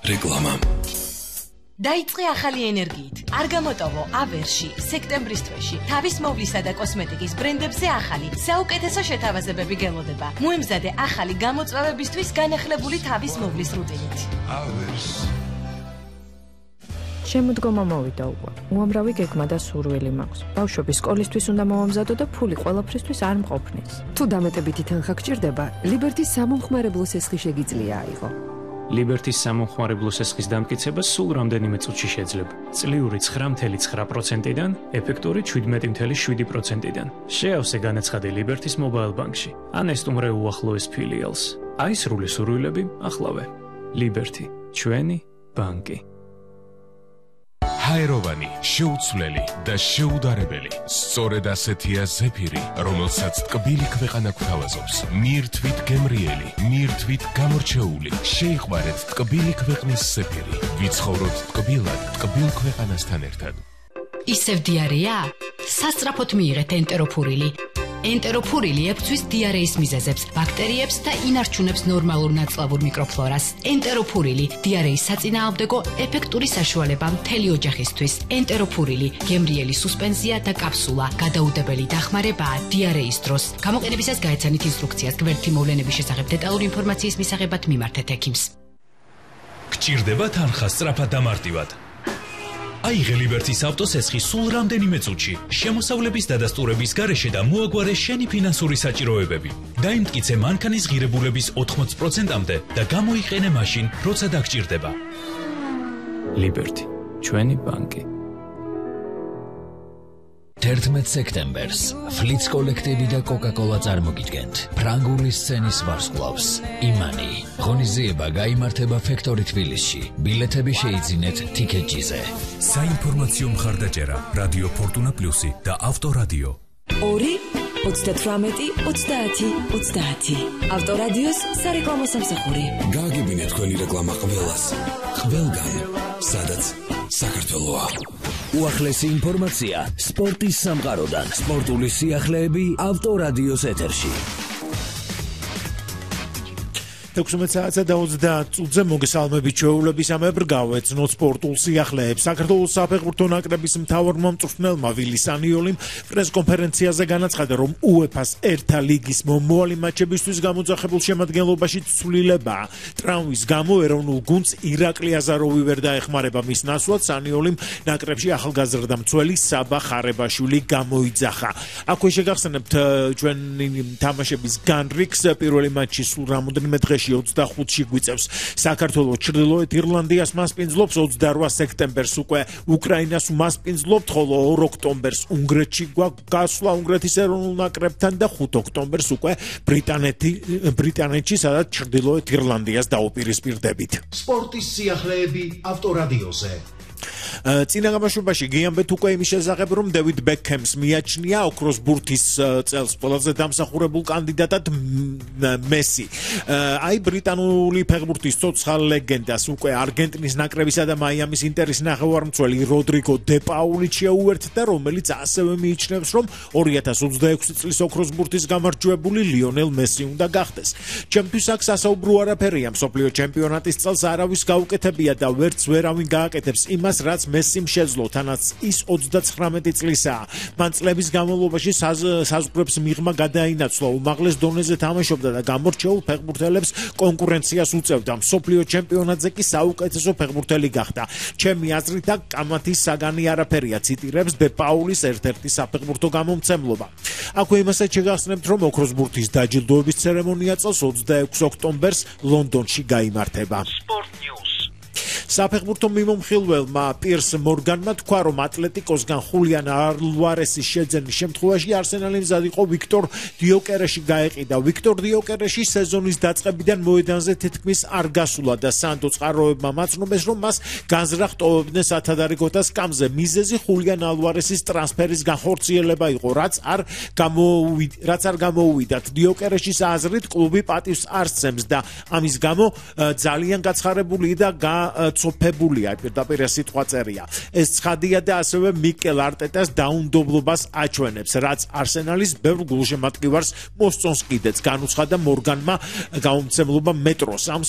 რეკლამა. დაიწყე ახალი ენერგიით. არ გამოტოვო ავერში, სექტემბრის თვეში, თავის მოვლისა და კოსმეტიკის ბრენდებზე ახალი, საუკეთესო შეთავაზებები გელოდება. მოემზადე ახალი გამოწვევებისთვის განახლებული თავის მოვლის რუტინით. ავერს. შემოდგომა მოვიდა უკვე. უამრავი გეგმა და სურვილი მაქვს. ბავშვები სკოლისთვის უნდა მოვამზადო და ფული ყველაფრისთვის არ მყოფნის. თუ დამეტებითი თანხა გჭირდება, ლიბერტის სამომხმარებლო სესხი შეგიძლია აიღო. ლიბერტის სამომხმარებლო სესხის დამტკიცება სულ რამდენიმე წუთში შეძლება. წლიური 9.9%-დან, ეფექტური 17.7%-დან. შეავსე განაცხადი ლიბერტის მობაილ ბანკში. ან ესტუმრე უახლოეს ფილიალს. აი სრული სურვილები ახლავე. ლიბერტი, ჩვენი ბანკი. ჰაეროვანი, შეუცვლელი და შეუდარებელი. სწორედ ასეთია ზეფირი, რომელსაც ტკბილი ქვეყანა გვთავაზობს. მირთვით გემრიელი, მირთვით გამორჩეული. შეიყვარეთ ტკბილი ქვეყნის ზეფირი. ვიცხოვროთ ტკბილად, ტკბილ ქვეყანასთან ერთად. ისევ დიარეა? სასწრაფოდ მიიღეთ ენტეროფურილი. ენტეროფურილი ებრძვის დიარეის მიზეზებს, ბაქტერიებს და ინარჩუნებს ნორმალურ ნაწლავურ მიკროფლორას. ენტეროფურილი დიარეის საწინააღმდეგო ეფექტური საშუალება მთელი ოჯახისთვის. ენტეროფურილი გემრიელი სუსპენზია და კაფსულა, გადაუდებელი დახმარებაა დიარეის დროს. გამოყენებისას გაეცანით ინსტრუქციას. გვერდითი მოვლენების შესახებ დეტალური ინფორმაციის მისაღებად მიმართეთ ექიმს. გჭირდება თანხა სწრაფად და მარტივად. აიღე ლიბერტის ავტოსესხი სულ რამდენიმე წუთში. შემოსავლების დადასტურების გარეშე და მოაგვარე შენი ფინანსური საჭიროებები. დაიმტკიცე მანქანის ღირებულების 80%-მდე და გამოიყენე მაშინ, როცა დაგჭირდება. ლიბერტი, ჩვენი ბანკი. 11 სექტემბერს ფლიც კოლექტივი და კოკა-კოლა წარმოგიდგენთ ფრანგული სცენის ვარსკვლავს იმანი. ღონისძიება გაიმართება ფექტორი თბილისში. ბილეთები შეიძინეთ TicketJet-ზე. საინფორმაციო მხარდაჭერა რადიო ფორტუნა პლუსი და ავტორადიო. 2 38 30 30 ავტორადიოს სარეკლამო სამსახური. გააგებინეთ თქვენი რეკლამა ყველას. ყველგან, სადაც საქართველოა. უახლესი ინფორმაცია სპორტის სამყაროდან. სპორტული სიახლეები ავტორადიოს ეთერში. 16 საათსა და 30 წუთზე მოგესალმებით ჩვეულების ამებრგავ ეცნო სპორტულ სიახლეებს. საქართველოს საფეხბურთო ნაკრების მთავარმა მწვრთნელმა ვილი სანიოლიმ პრესკონფერენციაზე განაცხადა, რომ UEFA-ს ერთა ლიგის მომავალი მატჩებისთვის გამოძახებულ შემადგენლობაში ცვლილებაა. ტრავმის გამო ეროვნულ გუნდს ირაკლი აზაროვი ვერ დაეხმარება. მის ნაცვლად სანიოლიმ ნაკრებში ახალგაზრდა მცველი საბა ხარებაშვილი გამოიძახა. აქვე შეგახსენებთ ჩვენი თამაშების განრიგს. პირველი მატჩი სულ რამოდენიმე დღეში 25-ში გვიწევს. საქართველოს ჩრდილოეთ ირლანდიას მასპინძლობს, 28 სექტემბერს უკვე უკრაინას მასპინძლობთ, ხოლო 2 ოქტომბერს უნგრეთში გასვლა უნგრეთის ეროვნულ ნაკრებთან და 5 ოქტომბერს უკვე ბრიტანეთში, სადაც ჩრდილოეთ ირლანდიას დაუპირისპირდებით. სპორტის სიახლეები ავტორადიოზე. წინა გამშვებაში გიამბეთ უკვე იმის შესახებ, რომ დევიდ ბეკჰემს მიაჩნია ოქროს ბურთის წელს ყველაზე დამსახურებულ კანდიდატად მესი. აი ბრიტანული ფეხბურთის ცოცხალ ლეგენდას უკვე არგენტინის ნაკრებისა და მაიამის ინტერის ნახევარმცველი როდრიგო დე პაული შეუერთდა, რომელიც ასევე მიიჩნევს, რომ 2026 წლის ოქროს ბურთის გამარჯვებული ლიონელ მესი უნდა გახდეს. ჩემთვის აქ სასაუბრო არაფერია, მსოფლიო ჩემპიონატის წელს არავის გაუკეთებია და ვერც ვერავინ გააკეთებს იმას, რაც მესიმ შეძლო, თანაც ის 39 წლისაა. მან წლების განმავლობაში საზღვრებს მიღმა გადაინაცვლა, უმაღლეს დონეზე თამაშობდა და გამორჩეულ ფეხბურთელებს კონკურენციას უწევდა. მსოფლიო ჩემპიონატზე კი საუკეთესო ფეხბურთელი გახდა. ჩემი აზრით აქ კამათის საგანი არაფერია, ციტირებს დე პაულის ერთ-ერთი საფეხბურთო გამომცემლობა. აქვე იმასაც შეგახსენებთ, რომ ოქროს ბურთის დაჯილდოების ცერემონია წელს 26 ოქტომბერს ლონდონში გაიმართება. საფეხბურთო მიმომხილველმა პირს მორგანმა თქვა, რომ ატლეტიკოსგან ხულიან ალვარესის შეძენის შემთხვევაში არსენალი მზად იყო ვიქტორ დიოკერეში გაეყიდა. ვიქტორ დიოკერეში სეზონის დაწყებიდან მოედანზე თითქმის არ გასულა და სანდო წყაროებმა მაცნობეს, რომ მას განზრახ ტოვებდნენ სათადარიგოთა სკამზე. მიზეზი ხულიან ალვარესის ტრანსფერის განხორციელება იყო, რაც არ გამოუვიდათ. დიოკერეშის აზრით კლუბი პატივს არ სცემს და ამის გამო ძალიან გაცხარებული და სოფებულია, პირდაპირ სიტყვა წერია. ეს ცხადია და ასევე მიკელ არტეტას დაუნდობლობას აჩვენებს, რაც არსენალის ბევრ გულშემატკივარს მოსწონს კიდეც. განუცხადა მორგანმა გამომცემლობა მეტროს. ამ